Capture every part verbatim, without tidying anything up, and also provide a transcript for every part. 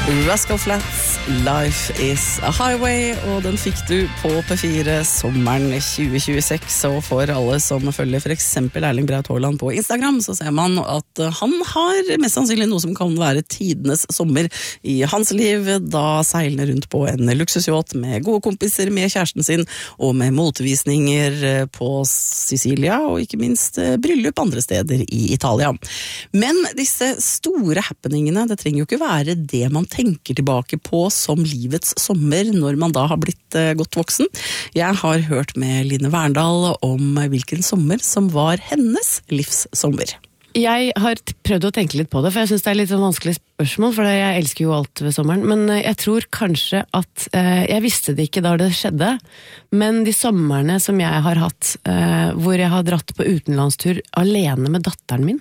Rascal Flatts, Life is a Highway, og den fikk du på P fire sommeren tjue tjueseks, og for alle som følger for eksempel Erling Braut Haaland på Instagram, så ser man at han har mest sannsynlig noe som kan være tidenes sommer i hans liv, da seilende rundt på en luksusyacht med gode kompiser, med kjæresten sin, og med motevisninger på Sicilia, og ikke minst bryllup andre steder i Italia. Men disse store happeningene, det trenger jo ikke være det man tenker tilbake på som livets sommer når man da har blitt uh, godt voksen. Jeg har hørt med Line Verndal om hvilken sommer som var hennes livssommer. Jeg har prøvd å tenke litt på det, for jeg synes det er litt sånn vanskelig spørsmål, for jeg elsker jo alt ved sommeren, men jeg tror kanskje at, eh, jeg visste det ikke da det skjedde, men de sommerne som jeg har hatt, eh, hvor jeg har dratt på utenlandstur alene med datteren min,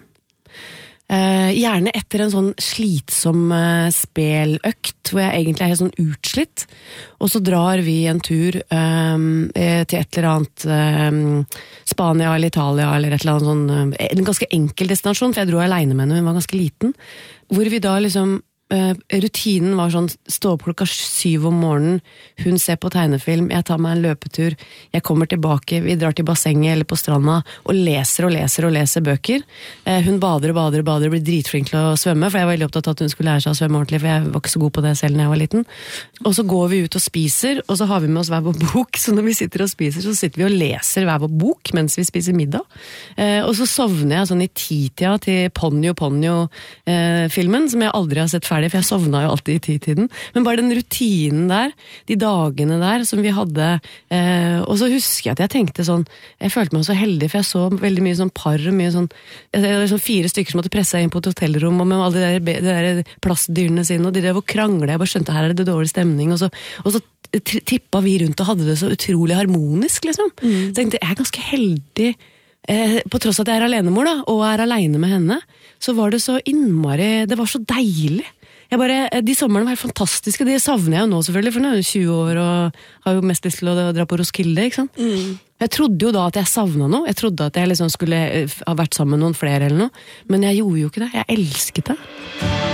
Uh, gjerne etter en sånn slitsom uh, speløkt hvor jeg egentlig er helt sånn utslitt, og så drar vi en tur um, til et eller annet um, Spania eller Italia eller et eller annet sånn, uh, en ganske enkel destinasjon, for jeg dro alene med henne, hun var ganske liten, hvor vi da liksom Uh, rutinen var sånn, stå opp klokka syv om morgenen, hun ser på tegnefilm, jeg tar meg en løpetur, jeg kommer tilbake, vi drar til bassenget eller på stranda og leser og leser og leser bøker. Uh, hun bader og bader og bader og blir dritflink til å svømme, for jeg var veldig opptatt av at hun skulle lære seg å svømme ordentlig, for jeg var ikke så god på det selv når jeg var liten. Og så går vi ut og spiser, og så har vi med oss hver vår bok, så når vi sitter og spiser, så sitter vi og leser hver vår bok mens vi spiser middag. Uh, og så sovner jeg sånn i titida til Ponyo Ponyo-filmen, uh, som jeg aldri har sett ferdig, for jeg sovna jo alltid i titiden, men bare den rutinen der, de dagene der som vi hadde, eh, og så husker jeg at jeg tenkte sånn, jeg følte meg så heldig, for jeg så veldig mye sånn par, og mye sånn, det var sånn fire stykker som måtte presse seg inn på et hotellrom, og med alle de der, de der plastdyrene sine, og de der hvor kranglet, jeg bare skjønte, her er det dårlig stemning, og så, og så tippa vi rundt og hadde det så utrolig harmonisk, liksom. Mm. Så jeg tenkte, jeg er ganske heldig, Eh, på tross at jeg er alenemor da, og er alene med henne, så var det så innmari, det var så deilig. Jeg bare, de sommerene var helt fantastiske, de savner jeg jo nå selvfølgelig, for nå er jeg tjue år og har jo mest lyst til å dra på Roskilde, ikke sant? Mm. Jeg trodde jo da at jeg savnet noe, jeg trodde at jeg liksom skulle ha vært sammen med noen flere eller noe, men jeg gjorde jo ikke det, jeg elsket det.